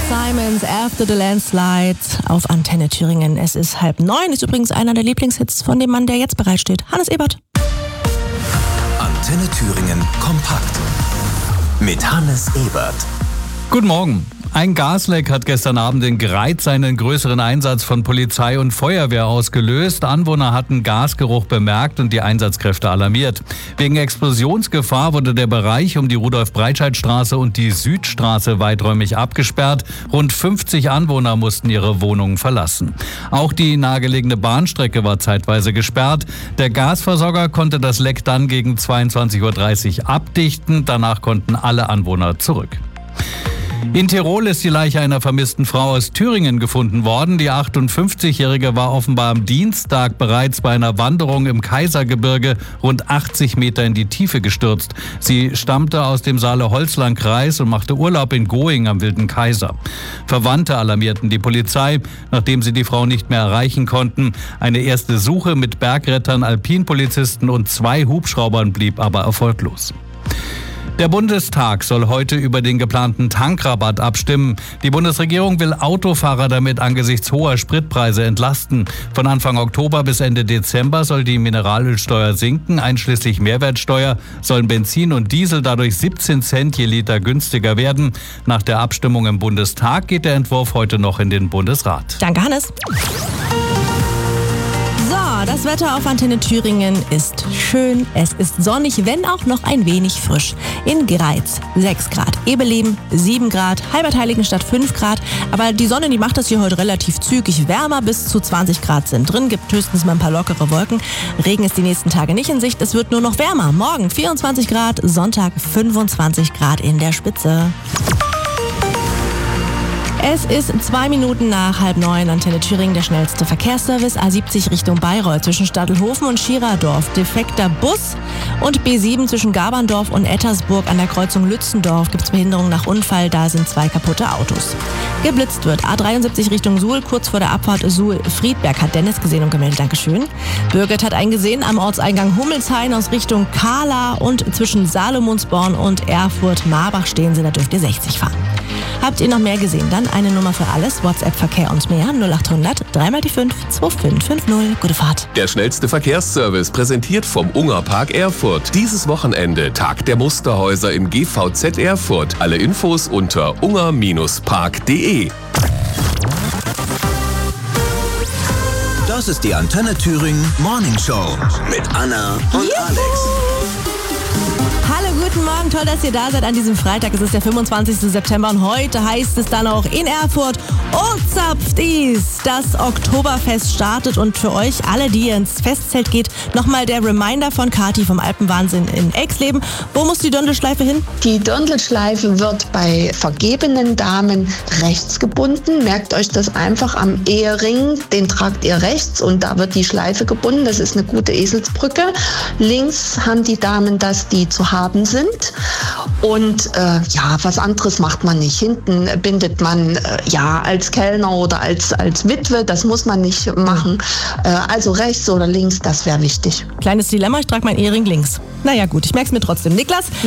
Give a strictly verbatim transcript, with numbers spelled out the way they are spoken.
Simons, After the Landslide auf Antenne Thüringen. Es ist halb neun, ist übrigens einer der Lieblingshits von dem Mann, der jetzt bereitsteht. Hannes Ebert. Antenne Thüringen kompakt mit Hannes Ebert. Guten Morgen. Ein Gasleck hat gestern Abend in Greiz einen größeren Einsatz von Polizei und Feuerwehr ausgelöst. Anwohner hatten Gasgeruch bemerkt und die Einsatzkräfte alarmiert. Wegen Explosionsgefahr wurde der Bereich um die Rudolf-Breitscheid-Straße und die Südstraße weiträumig abgesperrt. Rund fünfzig Anwohner mussten ihre Wohnungen verlassen. Auch die nahegelegene Bahnstrecke war zeitweise gesperrt. Der Gasversorger konnte das Leck dann gegen zweiundzwanzig Uhr dreißig abdichten. Danach konnten alle Anwohner zurück. In Tirol ist die Leiche einer vermissten Frau aus Thüringen gefunden worden. Die achtundfünfzigjährige war offenbar am Dienstag bereits bei einer Wanderung im Kaisergebirge rund achtzig Meter in die Tiefe gestürzt. Sie stammte aus dem Saale-Holzland-Kreis und machte Urlaub in Going am Wilden Kaiser. Verwandte alarmierten die Polizei, nachdem sie die Frau nicht mehr erreichen konnten. Eine erste Suche mit Bergrettern, Alpinpolizisten und zwei Hubschraubern blieb aber erfolglos. Der Bundestag soll heute über den geplanten Tankrabatt abstimmen. Die Bundesregierung will Autofahrer damit angesichts hoher Spritpreise entlasten. Von Anfang Oktober bis Ende Dezember soll die Mineralölsteuer sinken. Einschließlich Mehrwertsteuer sollen Benzin und Diesel dadurch siebzehn Cent je Liter günstiger werden. Nach der Abstimmung im Bundestag geht der Entwurf heute noch in den Bundesrat. Danke, Hannes. Das Wetter auf Antenne Thüringen ist schön. Es ist sonnig, wenn auch noch ein wenig frisch. In Greiz sechs Grad, Ebeleben sieben Grad, Halbertheiligenstadt fünf Grad. Aber die Sonne, die macht das hier heute relativ zügig wärmer. Bis zu zwanzig Grad sind drin, gibt höchstens mal ein paar lockere Wolken. Regen ist die nächsten Tage nicht in Sicht. Es wird nur noch wärmer. Morgen vierundzwanzig Grad, Sonntag fünfundzwanzig Grad in der Spitze. Es ist zwei Minuten nach halb neun, Antenne Thüringen, der schnellste Verkehrsservice. A siebzig Richtung Bayreuth zwischen Stadtelhofen und Schirerdorf. Defekter Bus. Und B sieben zwischen Gaberndorf und Ettersburg an der Kreuzung Lützendorf gibt es Behinderung nach Unfall. Da sind zwei kaputte Autos. Geblitzt wird A dreiundsiebzig Richtung Suhl, kurz vor der Abfahrt Suhl-Friedberg. Hat Dennis gesehen und gemeldet. Dankeschön. Birgit hat einen gesehen am Ortseingang Hummelshain aus Richtung Kahla und zwischen Salomonsborn und Erfurt-Marbach stehen sie. Da dürft ihr sechzig fahren. Habt ihr noch mehr gesehen? Dann eine Nummer für alles. WhatsApp, Verkehr und mehr. null achthundert drei mal die fünf zwei fünf fünf null. Gute Fahrt. Der schnellste Verkehrsservice präsentiert vom Ungerpark Erfurt. Dieses Wochenende Tag der Musterhäuser im G V Z Erfurt. Alle Infos unter unger Bindestrich park punkt de. Das ist die Antenne Thüringen Morning Show mit Anna und Juhu. Alex. Hallo, guten Morgen, toll, dass ihr da seid an diesem Freitag. Es ist der fünfundzwanzigster September und heute heißt es dann auch in Erfurt, oh zapft is, das Oktoberfest startet und für euch alle, die ihr ins Festzelt geht, nochmal der Reminder von Kati vom Alpenwahnsinn in Exleben. Wo muss die Dirndlschleife hin? Die Dirndlschleife wird bei vergebenen Damen rechts gebunden. Merkt euch das einfach am Ehering, den tragt ihr rechts und da wird die Schleife gebunden. Das ist eine gute Eselsbrücke. Links haben die Damen das, die zu haben sind. Und äh, ja, was anderes macht man nicht. Hinten bindet man äh, ja als Kellner oder als, als Witwe, das muss man nicht machen. Äh, also rechts oder links, das wäre wichtig. Kleines Dilemma, ich trage mein Ehering links. Naja gut, ich merke es mir trotzdem. Niklas?